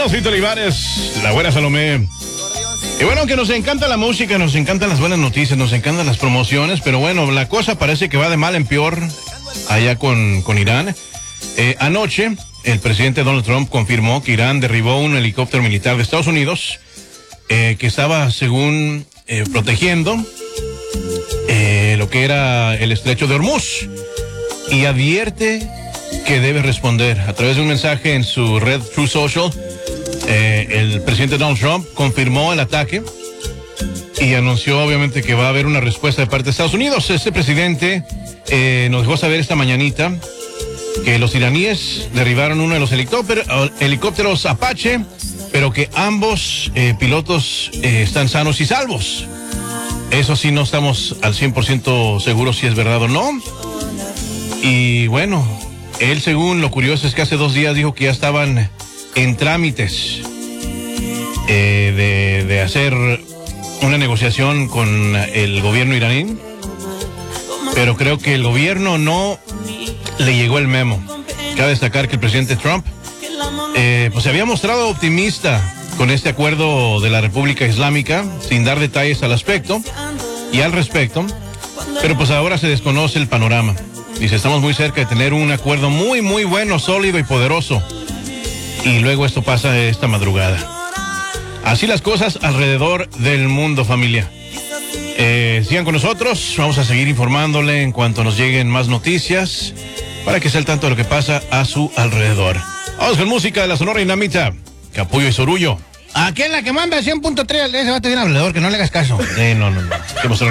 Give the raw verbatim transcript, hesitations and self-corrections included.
Talibanos y talibanes, la buena Salomé. Y bueno, que nos encanta la música, nos encantan las buenas noticias, nos encantan las promociones, pero bueno, la cosa parece que va de mal en peor allá con, con Irán. Eh, anoche, el presidente Donald Trump confirmó que Irán derribó un helicóptero militar de Estados Unidos eh, que estaba, según, eh, protegiendo eh, lo que era el estrecho de Hormuz, y advierte que debe responder. A través de un mensaje en su red Truth Social, eh, el presidente Donald Trump confirmó el ataque y anunció obviamente que va a haber una respuesta de parte de Estados Unidos. Este presidente eh, nos dejó saber esta mañanita que los iraníes derribaron uno de los helicópteros, helicópteros Apache, pero que ambos eh, pilotos eh, están sanos y salvos. Eso sí, no estamos al cien por ciento seguros si es verdad o no. Y bueno, él, según lo curioso es que hace dos días dijo que ya estaban en trámites eh, de, de hacer una negociación con el gobierno iraní, pero creo que el gobierno no le llegó el memo. Cabe destacar que el presidente Trump eh, pues se había mostrado optimista con este acuerdo de la República Islámica, sin dar detalles al aspecto y al respecto, pero pues ahora se desconoce el panorama. Dice, estamos muy cerca de tener un acuerdo muy, muy bueno, sólido y poderoso. Y luego esto pasa esta madrugada. Así las cosas alrededor del mundo, familia. Eh, sigan con nosotros, vamos a seguir informándole en cuanto nos lleguen más noticias, para que esté al tanto de lo que pasa a su alrededor. Vamos con música de la Sonora Dinamita, Capullo y Sorullo. Aquí en la que manda cien punto tres, ese va a tener hablador, que no le hagas caso. Eh, no, no, no.